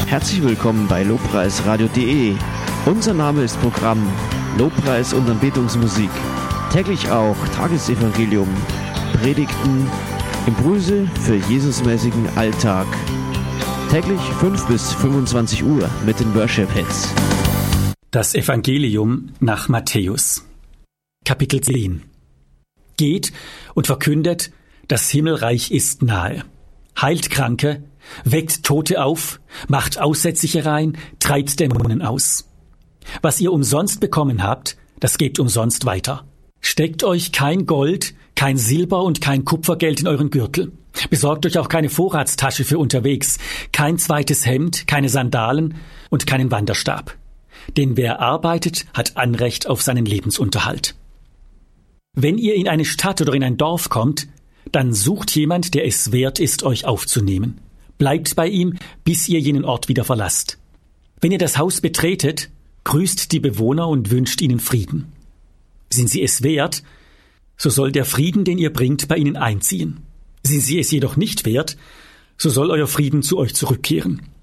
Herzlich willkommen bei lobpreisradio.de. Unser Name ist Programm Lobpreis und Anbetungsmusik. Täglich auch Tagesevangelium, Predigten, Impulse für Jesusmäßigen Alltag. Täglich 5 bis 25 Uhr mit den Worship-Hits. Das Evangelium nach Matthäus. Kapitel 10. Geht und verkündet, das Himmelreich ist nahe. Heilt Kranke, weckt Tote auf, macht Aussätzige rein, treibt Dämonen aus. Was ihr umsonst bekommen habt, das gebt umsonst weiter. Steckt euch kein Gold, kein Silber und kein Kupfergeld in euren Gürtel. Besorgt euch auch keine Vorratstasche für unterwegs, kein zweites Hemd, keine Sandalen und keinen Wanderstab. Denn wer arbeitet, hat Anrecht auf seinen Lebensunterhalt. Wenn ihr in eine Stadt oder in ein Dorf kommt, dann sucht jemand, der es wert ist, euch aufzunehmen. Bleibt bei ihm, bis ihr jenen Ort wieder verlasst. Wenn ihr das Haus betretet, grüßt die Bewohner und wünscht ihnen Frieden. Sind sie es wert, so soll der Frieden, den ihr bringt, bei ihnen einziehen. Sind sie es jedoch nicht wert, so soll euer Frieden zu euch zurückkehren.